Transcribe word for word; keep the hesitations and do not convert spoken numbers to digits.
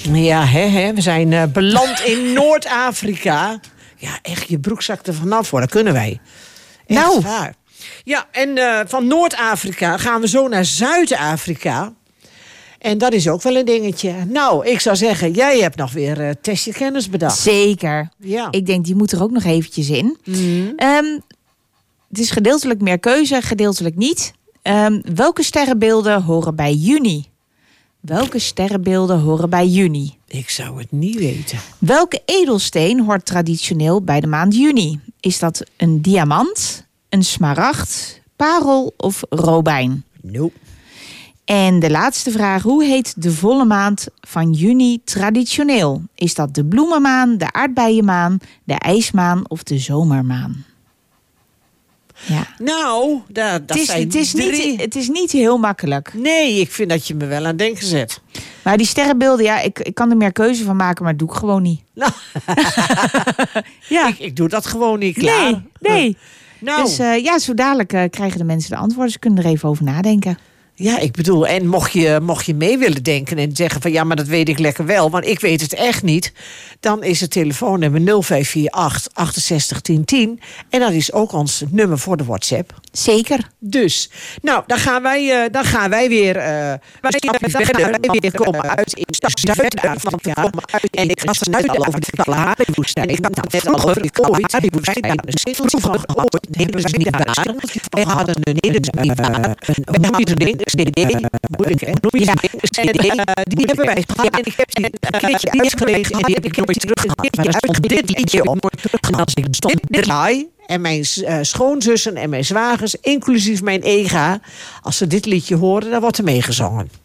Ja, hè, hè. We zijn uh, beland in Noord-Afrika. Ja, echt, je broekzak er vanaf voor. Dat kunnen wij. Echt nou. waar. Ja, en uh, van Noord-Afrika gaan we zo naar Zuid-Afrika. En dat is ook wel een dingetje. Nou, ik zou zeggen, jij hebt nog weer uh, testje kennis bedacht. Zeker. Ja. Ik denk, die moet er ook nog eventjes in. Mm. Um, het is gedeeltelijk meer keuze, gedeeltelijk niet. Um, welke sterrenbeelden horen bij juni? Welke sterrenbeelden horen bij juni? Ik zou het niet weten. Welke edelsteen hoort traditioneel bij de maand juni? Is dat een diamant, een smaragd, parel of robijn? Nope. En de laatste vraag, hoe heet de volle maand van juni traditioneel? Is dat de bloemenmaan, de aardbeienmaan, de ijsmaan of de zomermaan? Ja. Nou, dat, dat Het is, zijn het, is drie... niet, het is niet heel makkelijk. Nee, ik vind dat je me wel aan het denken zet. Maar die sterrenbeelden, ja, ik, ik kan er meer keuze van maken, maar dat doe ik gewoon niet. Nou, ja. ik, ik doe dat gewoon niet, klaar. Nee, nee. Nou. Dus uh, ja, zo dadelijk uh, krijgen de mensen de antwoorden. Ze kunnen er even over nadenken. Ja, ik bedoel, en mocht je, mocht je mee willen denken en zeggen van ja, maar dat weet ik lekker wel, want ik weet het echt niet, dan is het telefoonnummer nul vijf vier acht achtenzestig tien tien en dat is ook ons nummer voor de WhatsApp. Zeker. Dus, nou, dan gaan wij, uh, dan gaan wij weer, uh, wij gaan wij weer komen uit in Zuid-Afrika. En ik ga het al over de Kalahari-woestijn. Ik had het net al over de Kalahari-woestijn. De zetelproeven gehoord, hebben we niet gedaan. Wij hadden een hele, we hadden een C D, moeilijk hè, die hebben wij gehad. En ik heb ze een keertje uitgelegen en die heb ik nooit teruggehaald. Maar daar stond dit liedje op. En als ik stond draai en mijn uh, schoonzussen en mijn zwagers, inclusief mijn ega, als ze dit liedje horen, dan wordt er meegezongen.